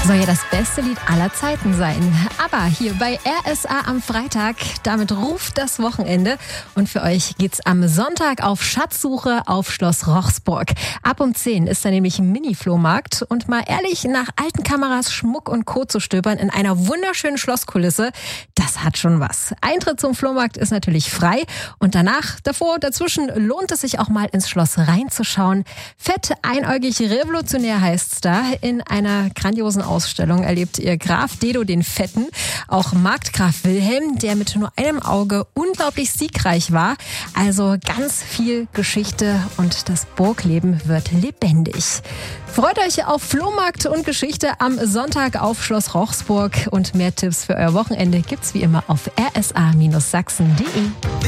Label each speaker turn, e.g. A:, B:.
A: soll ja das beste Lied aller Zeiten sein. Aber hier bei RSA am Freitag, damit ruft das Wochenende. Und für euch geht's am Sonntag auf Schatzsuche auf Schloss Rochsburg. Ab um 10 ist da nämlich ein Mini-Flohmarkt. Und mal ehrlich, nach alten Kameras, Schmuck und Co. zu stöbern in einer wunderschönen Schlosskulisse, das hat schon was. Eintritt zum Flohmarkt ist natürlich frei. Und danach, davor, dazwischen lohnt es sich auch mal ins Schloss reinzuschauen. Fett, einäugig, revolutionär heißt's da. In einer grandiosen Ausstellung erlebt ihr Graf Dedo den Fetten, auch Markgraf Wilhelm, der mit nur einem Auge unglaublich siegreich war. Also ganz viel Geschichte und das Burgleben wird lebendig. Freut euch auf Flohmarkt und Geschichte am Sonntag auf Schloss Rochsburg und mehr Tipps für euer Wochenende gibt's wie immer auf rsa-sachsen.de.